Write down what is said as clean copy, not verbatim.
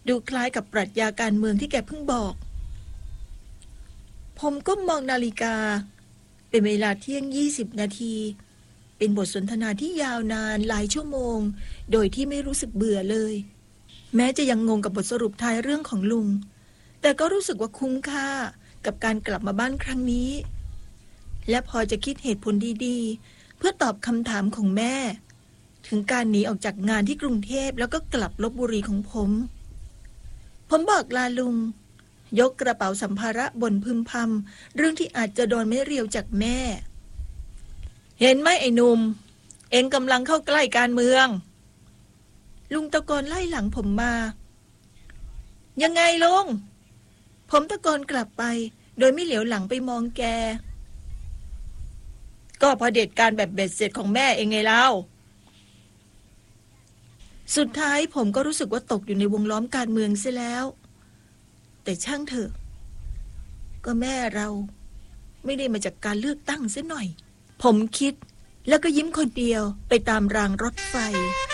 ดูคล้ายกับปรัชญาการเมืองที่แกเพิ่งบอกผมก็มองนาฬิกาเป็นเวลาเที่ยง20 นาทีเป็นบทสนทนาที่ยาวนานหลายชั่วโมงโดยที่ไม่รู้สึกเบื่อเลยแม้จะยังงงกับบทสรุปท้ายเรื่องของลุงแต่ก็รู้สึกว่าคุ้มค่ากับการกลับมาบ้านครั้งนี้และพอจะคิดเหตุผลดีๆเพื่อตอบคำถามของแม่ถึงการหนีออกจากงานที่กรุงเทพแล้วก็กลับลพบุรีของผมบอกลาลุงยกกระเป๋าสัมภาระบ่นพึมพำเรื่องที่อาจจะโดนไม่เรียวจากแม่เห็นไหมไอ้หนุ่มเอ็งกำลังเข้าใกล้การเมืองลุงตะโกนไล่หลังผมมายังไงลุงผมตะโกนกลับไปโดยไม่เหลียวหลังไปมองแกก็เผด็จการแบบเบ็ดเสร็จของแม่เองไงเล่าสุดท้ายผมก็รู้สึกว่าตกอยู่ในวงล้อมการเมืองเสียแล้วแต่ช่างเถอะก็แม่เราไม่ได้มาจากการเลือกตั้งเสียหน่อยผมคิดแล้วก็ยิ้มคนเดียวไปตามรางรถไฟ